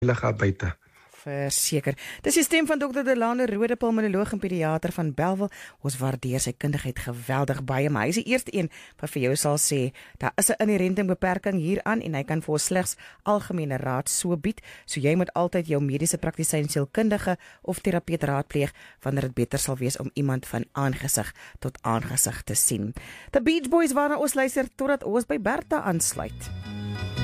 veilig buite. Verseker. Dis die stem van Dr. Delano Rode, pulmonoloog en pediater van Bellville. Ons waardeer sy kundigheid geweldig baie, maar hy is die eerste een wat vir jou sal sê, daar is 'n inherente beperking hieraan en hy kan vir ons slegs algemene raad so bied, so jy moet altyd jou mediese praktisyn, sielkundige of terapeut raadpleeg wanneer dit beter sal wees om iemand van aangesig tot aangesig te sien. The Beach Boys waarna ons luister totdat ons by Bertha aansluit.